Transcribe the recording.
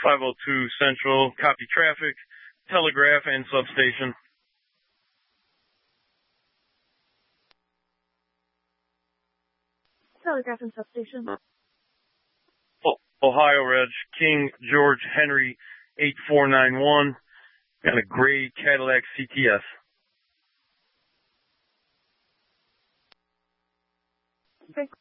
502 Central, copy traffic, telegraph, and substation. Telegraph and substation. Ohio Reg, King George Henry 8491, got a gray Cadillac CTS. Okay.